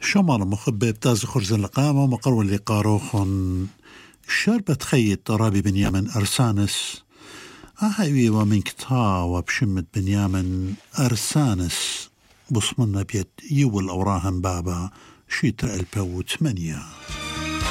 شمر مخبئ بتاز خرز القامة ومقرو اللي قاروخن شربت خيط رابي بنيامن أرسانس أهايوي ومن كتا وبشمت بنيامن أرسانس بصمنا بيت يول أوراهم بابا شيتر 2008.